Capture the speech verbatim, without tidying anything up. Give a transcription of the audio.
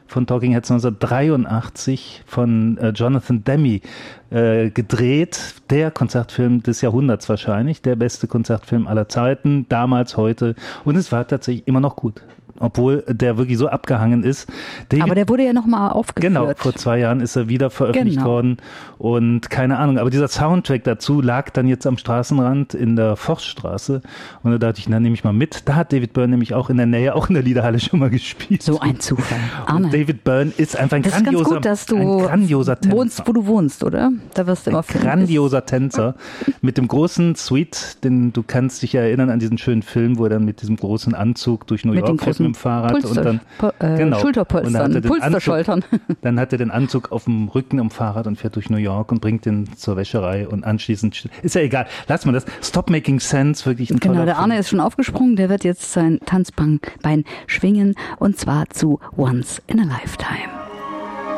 von Talking Heads neunzehnhundertdreiundachtzig von äh, Jonathan Demme äh, gedreht. Der Konzertfilm des Jahrhunderts wahrscheinlich, der beste Konzertfilm aller Zeiten, damals, heute. Und es war tatsächlich immer noch gut. Obwohl der wirklich so abgehangen ist. David, aber der wurde ja nochmal aufgeführt. Genau, vor zwei Jahren ist er wieder veröffentlicht genau. worden und keine Ahnung, aber dieser Soundtrack dazu lag dann jetzt am Straßenrand in der Forststraße und da dachte ich, na nehme ich mal mit. Da hat David Byrne nämlich auch in der Nähe, auch in der Liederhalle schon mal gespielt. So ein Zufall. Arne. Und David Byrne ist einfach ein das grandioser, ist ganz gut, dass du ein grandioser Tänzer. wohnst, wo du wohnst, oder? Da wirst du immer ein grandioser Tänzer mit dem großen Suite, denn du kannst dich ja erinnern an diesen schönen Film, wo er dann mit diesem großen Anzug durch New mit York fährt mit dem Fahrrad Pulster. und dann Äh, genau. Schulterpolstern, Pulsterschultern. Dann hat er den Anzug auf dem Rücken am Fahrrad und fährt durch New York und bringt den zur Wäscherei und anschließend, ist ja egal, lass mal das, Stop Making Sense, wirklich ein genau, toller der Arne Film. ist schon aufgesprungen, der wird jetzt sein Tanzbein schwingen und zwar zu Once in a Lifetime.